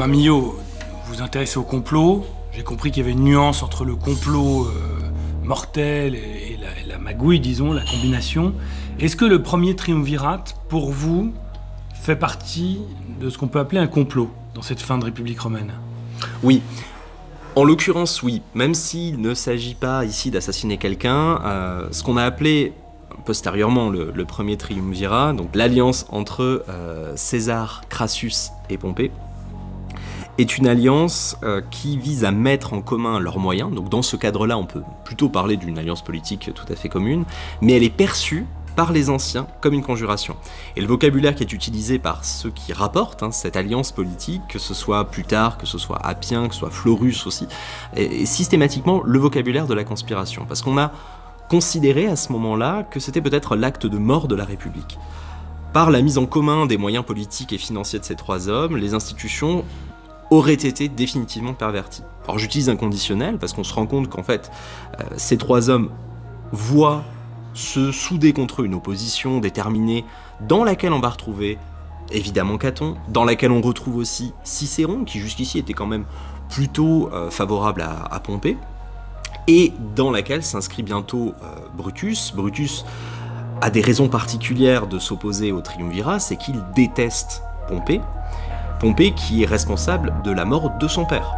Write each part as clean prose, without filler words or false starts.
Millot, vous vous intéressez au complot. J'ai compris qu'il y avait une nuance entre le complot mortel et la magouille, disons, la combination. Est-ce que le premier triumvirat, pour vous, fait partie de ce qu'on peut appeler un complot dans cette fin de République romaine ? Oui. En l'occurrence, oui. Même s'il ne s'agit pas ici d'assassiner quelqu'un, ce qu'on a appelé postérieurement le premier triumvirat, donc l'alliance entre César, Crassus et Pompée, est une alliance qui vise à mettre en commun leurs moyens. Donc dans ce cadre-là, on peut plutôt parler d'une alliance politique tout à fait commune, mais elle est perçue par les anciens comme une conjuration. Et le vocabulaire qui est utilisé par ceux qui rapportent cette alliance politique, que ce soit Plutarque, que ce soit Appien, que ce soit Florus aussi, est systématiquement le vocabulaire de la conspiration. Parce qu'on a considéré à ce moment-là que c'était peut-être l'acte de mort de la République. Par la mise en commun des moyens politiques et financiers de ces trois hommes, les institutions auraient été définitivement perverties. Alors j'utilise un conditionnel parce qu'on se rend compte qu'en fait, ces trois hommes voient se souder contre eux une opposition déterminée dans laquelle on va retrouver évidemment Caton, dans laquelle on retrouve aussi Cicéron, qui jusqu'ici était quand même plutôt favorable à Pompée, et dans laquelle s'inscrit bientôt Brutus. Brutus a des raisons particulières de s'opposer au triumvirat, c'est qu'il déteste Pompée, Pompée qui est responsable de la mort de son père.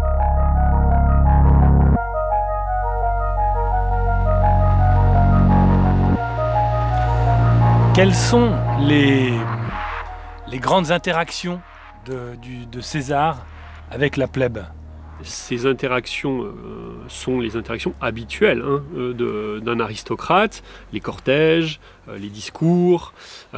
Quelles sont les grandes interactions de César avec la plèbe ? Ces interactions sont les interactions habituelles d'un aristocrate, les cortèges, les discours,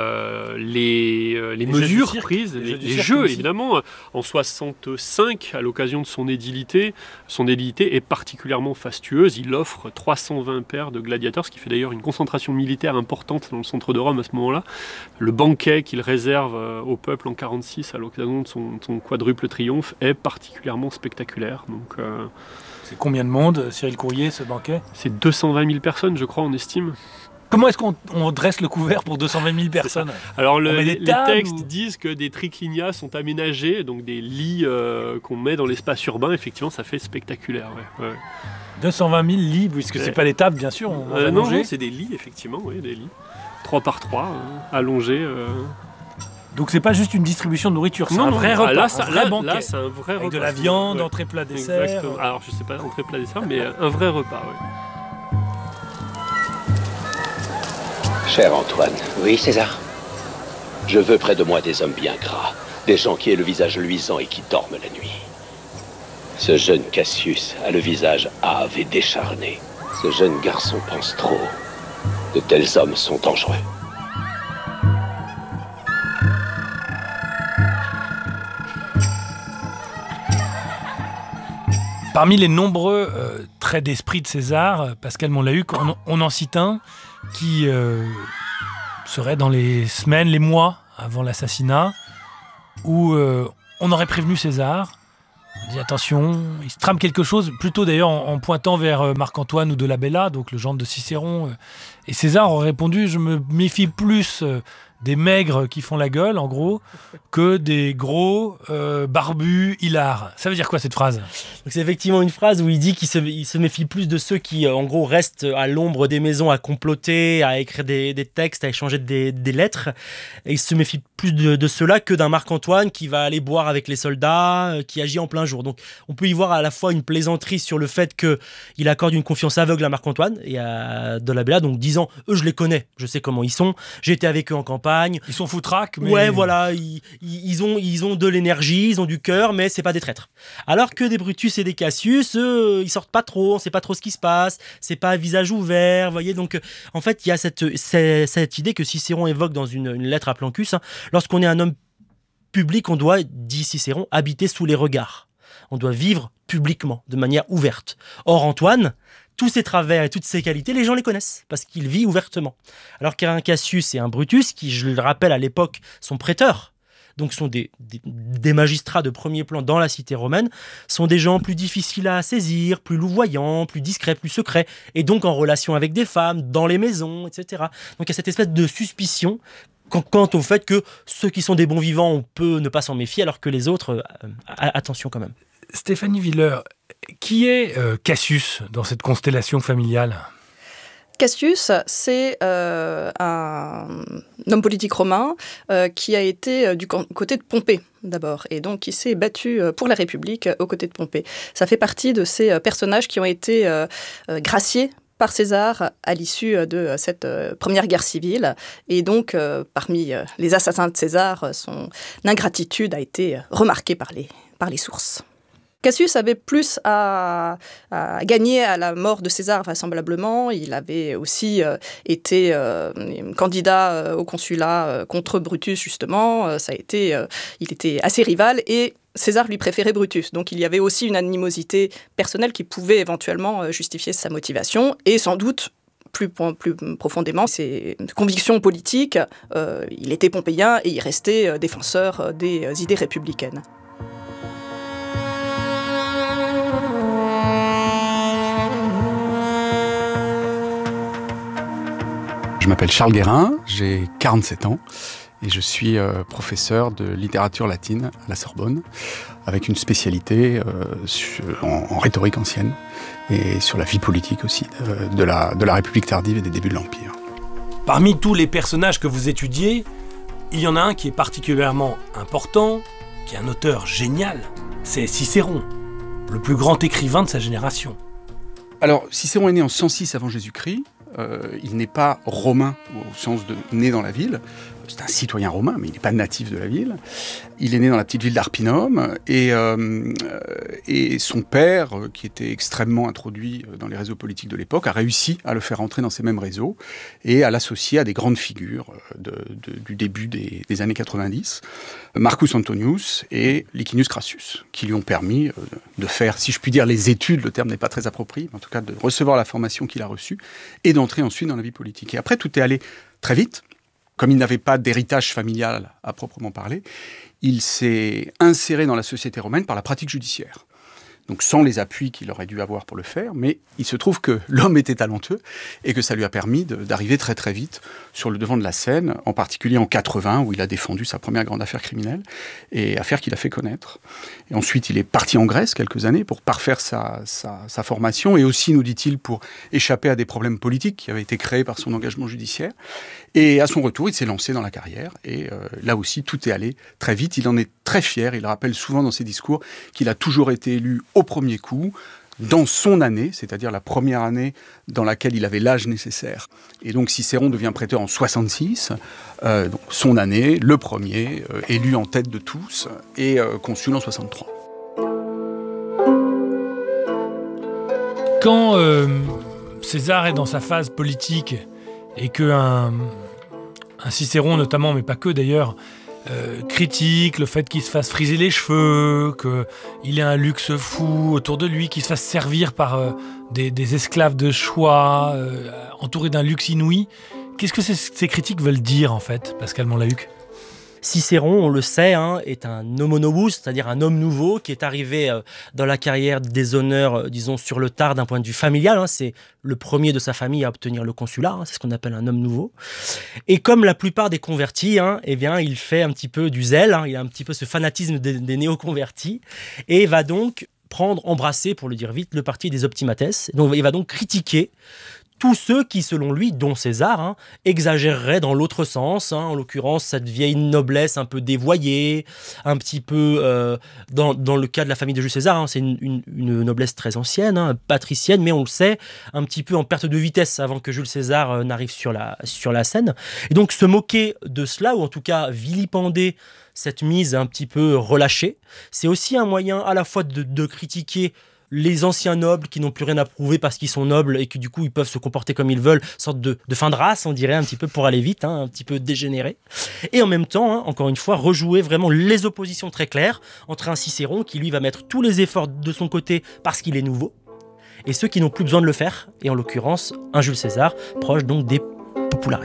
les mesures prises, les jeux évidemment. En 65, à l'occasion de son édilité est particulièrement fastueuse. Il offre 320 paires de gladiateurs, ce qui fait d'ailleurs une concentration militaire importante dans le centre de Rome à ce moment-là. Le banquet qu'il réserve au peuple en 46 à l'occasion de son quadruple triomphe est particulièrement spectaculaire. Donc, c'est combien de monde, Cyril Courrier, ce banquet ? C'est 220 000 personnes, je crois, on estime. Comment est-ce qu'on dresse le couvert pour 220 000 personnes ? Alors les textes disent que des triclinias sont aménagés, donc des lits qu'on met dans l'espace urbain. Effectivement, ça fait spectaculaire. Ouais. 220 000 lits, puisque c'est pas les tables, bien sûr. Non, c'est des lits, effectivement, oui, des lits. 3 par 3, allongés. Donc c'est pas juste une distribution de nourriture, c'est un vrai repas, un vrai banquet. Là, c'est un vrai repas. Avec de la viande, entrée, plat, dessert. Exactement. Alors je sais pas, entrée, plat, dessert, mais un vrai repas, oui. Cher Antoine. Oui, César. Je veux près de moi des hommes bien gras, des gens qui aient le visage luisant et qui dorment la nuit. Ce jeune Cassius a le visage hâve et décharné. Ce jeune garçon pense trop. De tels hommes sont dangereux. Parmi les nombreux traits d'esprit de César, Pascal Monlahuc, on en cite un qui serait dans les semaines, les mois avant l'assassinat, où on aurait prévenu César, on dit attention, il se trame quelque chose, plutôt d'ailleurs en pointant vers Marc-Antoine ou de la Bella, donc le gendre de Cicéron. Et César aurait répondu, je me méfie plus des maigres qui font la gueule, en gros, que des gros barbus hilars. Ça veut dire quoi cette phrase ? Donc c'est effectivement une phrase où il dit qu'il se méfie plus de ceux qui, en gros, restent à l'ombre des maisons à comploter, à écrire des textes, à échanger des lettres. Et il se méfie plus de ceux-là que d'un Marc-Antoine qui va aller boire avec les soldats, qui agit en plein jour. Donc on peut y voir à la fois une plaisanterie sur le fait qu'il accorde une confiance aveugle à Marc-Antoine et à de la Bella, donc disant « eux je les connais, je sais comment ils sont, j'ai été avec eux en campagne ». Ils sont foutraques, mais... Ouais, voilà, ils ont de l'énergie, ils ont du cœur, mais c'est pas des traîtres. Alors que des Brutus et des Cassius, eux, ils sortent pas trop, on sait pas trop ce qui se passe, c'est pas à visage ouvert, vous voyez. Donc, en fait, il y a cette idée que Cicéron évoque dans une lettre à Plancus. Lorsqu'on est un homme public, on doit, dit Cicéron, habiter sous les regards. On doit vivre publiquement, de manière ouverte. Or, Antoine, tous ses travers et toutes ses qualités, les gens les connaissent, parce qu'il vit ouvertement. Alors qu'un Cassius et un Brutus, qui, je le rappelle, à l'époque, sont prêteurs, donc sont des magistrats de premier plan dans la cité romaine, sont des gens plus difficiles à saisir, plus louvoyants, plus discrets, plus secrets, et donc en relation avec des femmes, dans les maisons, etc. Donc il y a cette espèce de suspicion quant au fait que ceux qui sont des bons vivants, on peut ne pas s'en méfier, alors que les autres, attention quand même. Stéphanie Willer, qui est Cassius dans cette constellation familiale ? Cassius, c'est un homme politique romain qui a été du côté de Pompée d'abord, et donc qui s'est battu pour la République aux côtés de Pompée. Ça fait partie de ces personnages qui ont été graciés par César à l'issue de cette première guerre civile. Et donc, parmi les assassins de César, son ingratitude a été remarquée par les sources. Cassius avait plus à gagner à la mort de César, vraisemblablement. Il avait aussi été candidat au consulat contre Brutus, justement. Il était assez rival et César lui préférait Brutus. Donc il y avait aussi une animosité personnelle qui pouvait éventuellement justifier sa motivation. Et sans doute, plus profondément, ses convictions politiques, il était pompéien et il restait défenseur des idées républicaines. Je m'appelle Charles Guérin, j'ai 47 ans et je suis professeur de littérature latine à la Sorbonne avec une spécialité en rhétorique ancienne et sur la vie politique aussi de la République tardive et des débuts de l'Empire. Parmi tous les personnages que vous étudiez, il y en a un qui est particulièrement important, qui est un auteur génial, c'est Cicéron, le plus grand écrivain de sa génération. Alors, Cicéron est né en 106 avant Jésus-Christ. Il n'est pas romain au sens de né dans la ville. C'est un citoyen romain, mais il n'est pas natif de la ville. Il est né dans la petite ville d'Arpinum et son père, qui était extrêmement introduit dans les réseaux politiques de l'époque, a réussi à le faire entrer dans ces mêmes réseaux et à l'associer à des grandes figures du début des années 90, Marcus Antonius et Licinius Crassus, qui lui ont permis de faire, si je puis dire, les études, le terme n'est pas très approprié, mais en tout cas de recevoir la formation qu'il a reçue et d'entrer ensuite dans la vie politique. Et après, tout est allé très vite. Comme il n'avait pas d'héritage familial à proprement parler, il s'est inséré dans la société romaine par la pratique judiciaire. Donc sans les appuis qu'il aurait dû avoir pour le faire, mais il se trouve que l'homme était talentueux et que ça lui a permis d'arriver très très vite sur le devant de la scène, en particulier en 80 où il a défendu sa première grande affaire criminelle, et affaire qu'il a fait connaître. Et ensuite il est parti en Grèce quelques années pour parfaire sa formation, et aussi, nous dit-il, pour échapper à des problèmes politiques qui avaient été créés par son engagement judiciaire. Et à son retour, il s'est lancé dans la carrière, et là aussi tout est allé très vite. Il en est très fier, il rappelle souvent dans ses discours qu'il a toujours été élu au premier coup, dans son année, c'est-à-dire la première année dans laquelle il avait l'âge nécessaire. Et donc Cicéron devient préteur en 66, donc son année, le premier, élu en tête de tous, et consul en 63. Quand César est dans sa phase politique et qu'un Cicéron notamment, mais pas que d'ailleurs, critique le fait qu'il se fasse friser les cheveux, qu'il ait un luxe fou autour de lui, qu'il se fasse servir par des esclaves de choix, entouré d'un luxe inouï. Qu'est-ce que ces critiques veulent dire en fait, Pascal Monlahuc ? Cicéron, on le sait, est un homo novus, c'est-à-dire un homme nouveau qui est arrivé dans la carrière des honneurs, disons, sur le tard d'un point de vue familial. C'est le premier de sa famille à obtenir le consulat, c'est ce qu'on appelle un homme nouveau. Et comme la plupart des convertis, eh bien, il fait un petit peu du zèle, il a un petit peu ce fanatisme des néo-convertis, et va donc embrasser, pour le dire vite, le parti des optimates. Donc, il va donc critiquer tous ceux qui, selon lui, dont César, exagéreraient dans l'autre sens, en l'occurrence cette vieille noblesse un peu dévoyée, un petit peu, dans le cas de la famille de Jules César, c'est une noblesse très ancienne, patricienne, mais on le sait, un petit peu en perte de vitesse avant que Jules César n'arrive sur la scène. Et donc se moquer de cela, ou en tout cas vilipender cette mise un petit peu relâchée, c'est aussi un moyen à la fois de critiquer les anciens nobles qui n'ont plus rien à prouver parce qu'ils sont nobles et que du coup ils peuvent se comporter comme ils veulent, sorte de fin de race, on dirait, un petit peu pour aller vite, un petit peu dégénéré. Et en même temps, encore une fois, rejouer vraiment les oppositions très claires entre un Cicéron qui lui va mettre tous les efforts de son côté parce qu'il est nouveau, et ceux qui n'ont plus besoin de le faire, et en l'occurrence un Jules César, proche donc des populares.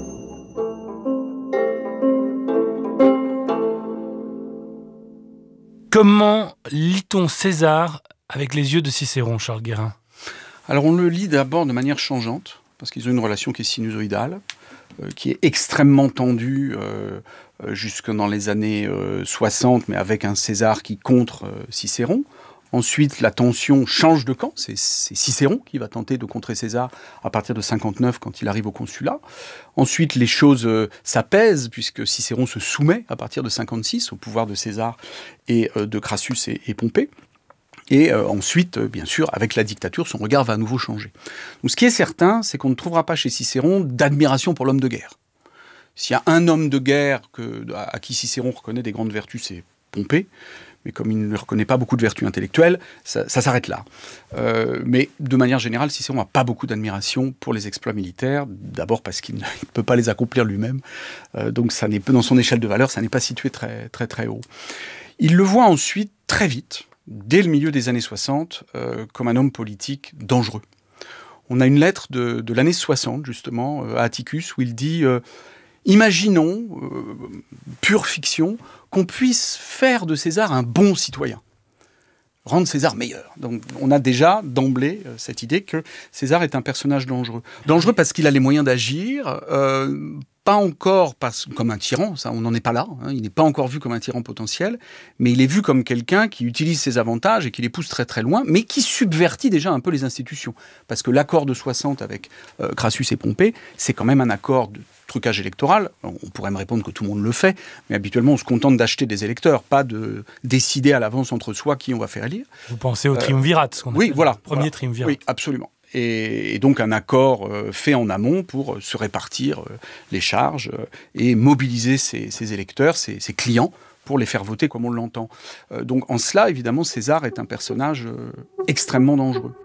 Comment lit-on César avec les yeux de Cicéron, Charles Guérin ? Alors on le lit d'abord de manière changeante, parce qu'ils ont une relation qui est sinusoïdale. qui est extrêmement tendue jusque dans les années 60, mais avec un César qui contre Cicéron. Ensuite, la tension change de camp. C'est Cicéron qui va tenter de contrer César à partir de 59 quand il arrive au consulat. Ensuite, les choses s'apaisent puisque Cicéron se soumet à partir de 56 au pouvoir de César et de Crassus et Pompée. Et ensuite, bien sûr, avec la dictature, son regard va à nouveau changer. Donc, ce qui est certain, c'est qu'on ne trouvera pas chez Cicéron d'admiration pour l'homme de guerre. S'il y a un homme de guerre à qui Cicéron reconnaît des grandes vertus, c'est Pompée. Mais comme il ne reconnaît pas beaucoup de vertus intellectuelles, ça s'arrête là. Mais de manière générale, Cicéron n'a pas beaucoup d'admiration pour les exploits militaires, d'abord parce qu'il ne peut pas les accomplir lui-même, donc ça n'est, dans son échelle de valeur, ça n'est pas situé très, très, très haut. Il le voit ensuite, très vite, dès le milieu des années 60, comme un homme politique dangereux. On a une lettre de l'année 60, justement, à Atticus, où il dit « Imaginons, pure fiction, qu'on puisse faire de César un bon citoyen, rendre César meilleur. » Donc on a déjà d'emblée cette idée que César est un personnage dangereux. Dangereux parce qu'il a les moyens d'agir, pas encore comme un tyran, ça on n'en est pas là, hein, il n'est pas encore vu comme un tyran potentiel, mais il est vu comme quelqu'un qui utilise ses avantages et qui les pousse très très loin, mais qui subvertit déjà un peu les institutions. Parce que l'accord de 60 avec Crassus et Pompée, c'est quand même un accord de trucage électoral. On pourrait me répondre que tout le monde le fait, mais habituellement on se contente d'acheter des électeurs, pas de décider à l'avance entre soi qui on va faire élire. Vous pensez au triumvirat, ce qu'on appelle le premier triumvirat. Oui, absolument. Et donc un accord fait en amont pour se répartir les charges et mobiliser ses électeurs, ses clients, pour les faire voter comme on l'entend. Donc en cela, évidemment, César est un personnage extrêmement dangereux.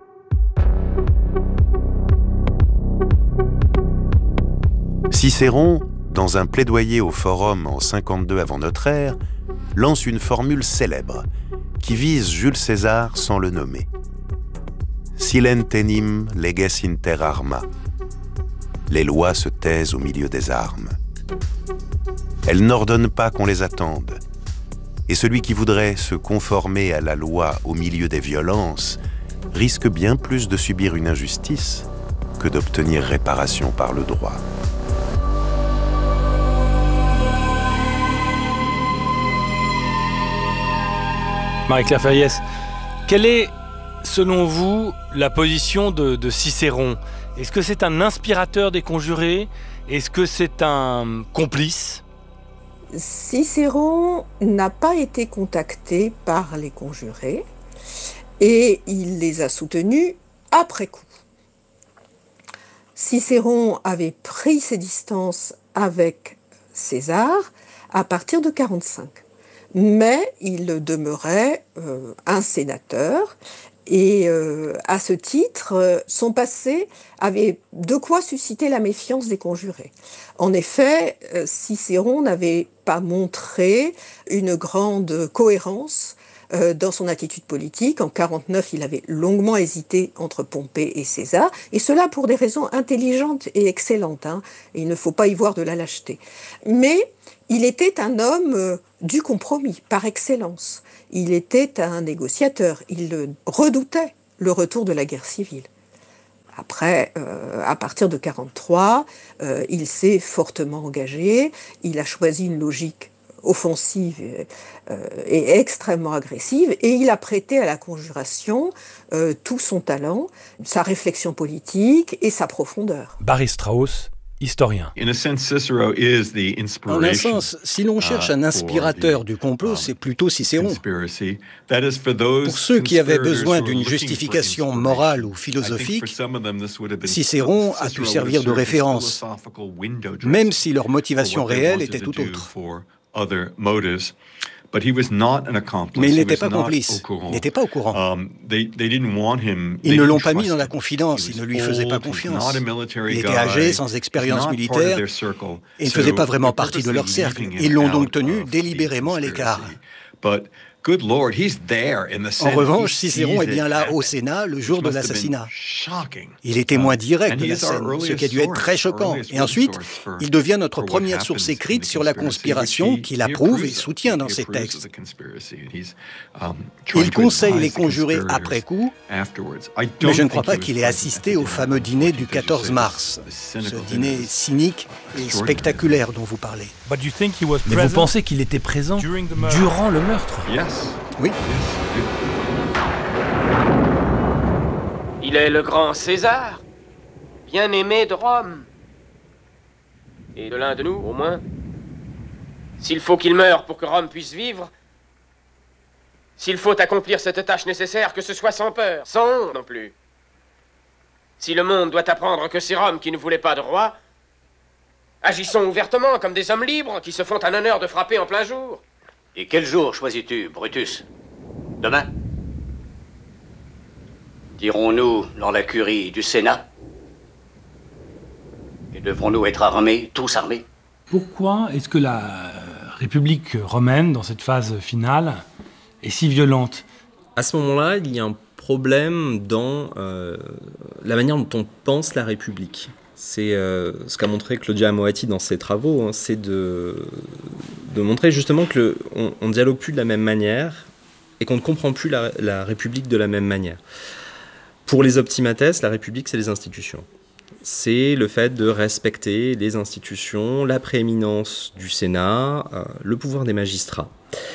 Cicéron, dans un plaidoyer au Forum en 52 avant notre ère, lance une formule célèbre qui vise Jules César sans le nommer. Silentenim leges inter arma. Les lois se taisent au milieu des armes. Elles n'ordonnent pas qu'on les attende. Et celui qui voudrait se conformer à la loi au milieu des violences risque bien plus de subir une injustice que d'obtenir réparation par le droit. Marie-Claire Fayès, quelle est, selon vous, la position de Cicéron? Est-ce que c'est un inspirateur des conjurés? Est-ce que c'est un complice? Cicéron n'a pas été contacté par les conjurés et il les a soutenus après coup. Cicéron avait pris ses distances avec César à partir de 1945. Mais il demeurait un sénateur et à ce titre, son passé avait de quoi susciter la méfiance des conjurés. En effet, Cicéron n'avait pas montré une grande cohérence dans son attitude politique. En 1949, il avait longuement hésité entre Pompée et César, et cela pour des raisons intelligentes et excellentes, hein. Il ne faut pas y voir de la lâcheté. Mais il était un homme du compromis, par excellence. Il était un négociateur. Il redoutait le retour de la guerre civile. Après, à partir de 1943, il s'est fortement engagé. Il a choisi une logique offensive et extrêmement agressive, et il a prêté à la conjuration tout son talent, sa réflexion politique et sa profondeur. Barry Strauss, historien. En un sens, si l'on cherche un inspirateur du complot, c'est plutôt Cicéron. Pour ceux qui avaient besoin d'une justification morale ou philosophique, Cicéron a pu servir de référence, même si leur motivation réelle était tout autre. Mais il n'était pas complice, il n'était pas au courant. Ils ne l'ont pas mis dans la confidence, ils ne lui faisaient pas confiance. Il était âgé, sans expérience militaire, et ne faisait pas vraiment partie de leur cercle. Ils l'ont donc tenu délibérément à l'écart. En revanche, Cicéron est bien là au Sénat le jour de l'assassinat. Il est témoin direct de la scène, ce qui a dû être très choquant. Et ensuite, il devient notre première source écrite sur la conspiration qu'il approuve et soutient dans ses textes. Il conseille les conjurés après coup, mais je ne crois pas qu'il ait assisté au fameux dîner du 14 mars, ce dîner cynique et spectaculaire dont vous parlez. Mais vous pensez qu'il était présent durant le meurtre? Oui. Il est le grand César, bien aimé de Rome. Et de l'un de nous, au moins. S'il faut qu'il meure pour que Rome puisse vivre, s'il faut accomplir cette tâche nécessaire, que ce soit sans peur, sans honte non plus. Si le monde doit apprendre que c'est Rome qui ne voulait pas de roi, agissons ouvertement comme des hommes libres qui se font un honneur de frapper en plein jour. Et quel jour choisis-tu, Brutus? Demain? Dirons-nous dans la curie du Sénat? Et devrons-nous être armés, tous armés? Pourquoi est-ce que la République romaine, dans cette phase finale, est si violente? À ce moment-là, il y a un problème dans la manière dont on pense la République. C'est ce qu'a montré Claudia Moatti dans ses travaux, hein, c'est de montrer justement qu'on ne dialogue plus de la même manière et qu'on ne comprend plus la République de la même manière. Pour les optimates, la République, c'est les institutions. C'est le fait de respecter les institutions, la prééminence du Sénat, le pouvoir des magistrats.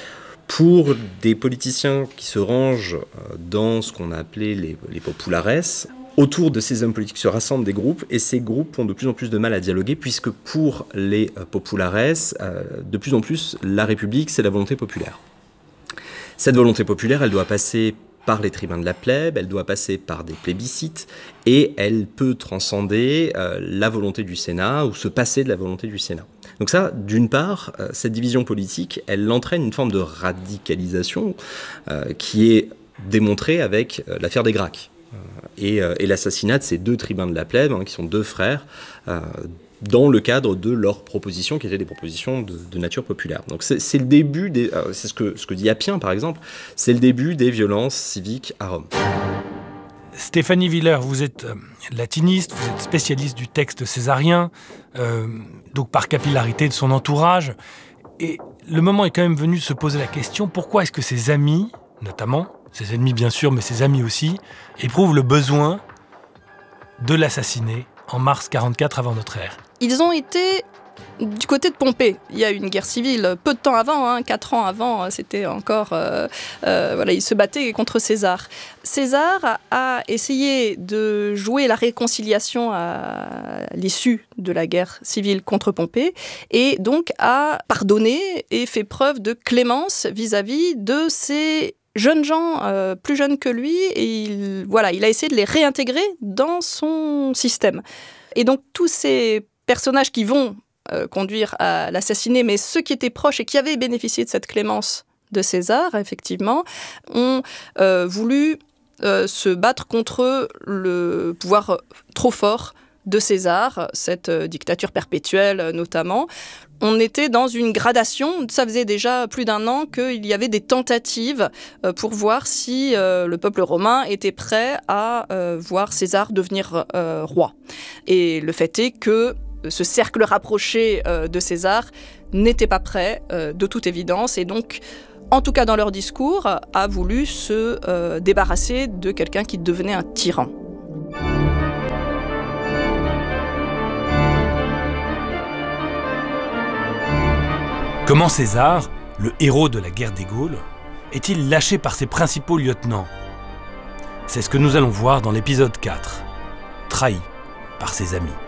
Pour des politiciens qui se rangent dans ce qu'on a appelé les populares, autour de ces hommes politiques se rassemblent des groupes, et ces groupes ont de plus en plus de mal à dialoguer, puisque pour les populares, de plus en plus, la République, c'est la volonté populaire. Cette volonté populaire, elle doit passer par les tribuns de la plèbe, elle doit passer par des plébiscites, et elle peut transcender la volonté du Sénat, ou se passer de la volonté du Sénat. Donc ça, d'une part, cette division politique, elle entraîne une forme de radicalisation qui est démontrée avec l'affaire des Gracques. Et l'assassinat de ces deux tribuns de la plèbe, qui sont deux frères, dans le cadre de leurs propositions, qui étaient des propositions de nature populaire. Donc c'est le début, c'est ce que dit Appien par exemple, c'est le début des violences civiques à Rome. Stéphanie Villers, vous êtes latiniste, vous êtes spécialiste du texte césarien, donc par capillarité de son entourage, et le moment est quand même venu de se poser la question, pourquoi est-ce que ses amis, notamment, ses ennemis bien sûr, mais ses amis aussi, éprouvent le besoin de l'assassiner en mars 44 avant notre ère? Ils ont été du côté de Pompée. Il y a eu une guerre civile peu de temps avant, 4 ans avant, c'était encore... ils se battaient contre César. César a essayé de jouer la réconciliation à l'issue de la guerre civile contre Pompée, et donc a pardonné et fait preuve de clémence vis-à-vis de ces jeunes gens, plus jeunes que lui, et il a essayé de les réintégrer dans son système. Et donc tous ces personnages qui vont conduire à l'assassiner, mais ceux qui étaient proches et qui avaient bénéficié de cette clémence de César, effectivement, ont voulu se battre contre le pouvoir trop fort de César, cette dictature perpétuelle notamment. On était dans une gradation, ça faisait déjà plus d'1 an qu'il y avait des tentatives pour voir si le peuple romain était prêt à voir César devenir roi. Et le fait est que ce cercle rapproché de César n'était pas prêt, de toute évidence, et donc, en tout cas dans leur discours, a voulu se débarrasser de quelqu'un qui devenait un tyran. Comment César, le héros de la guerre des Gaules, est-il lâché par ses principaux lieutenants? C'est ce que nous allons voir dans l'épisode 4, trahi par ses amis.